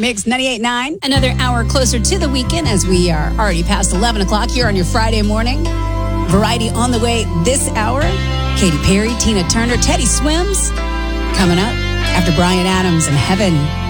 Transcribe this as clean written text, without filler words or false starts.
Mix 98.9. Another hour closer to the weekend as we are already past 11 o'clock here on your Friday morning. Variety on the way this hour. Katy Perry, Tina Turner, Teddy Swims. Coming up after Bryan Adams and Heaven.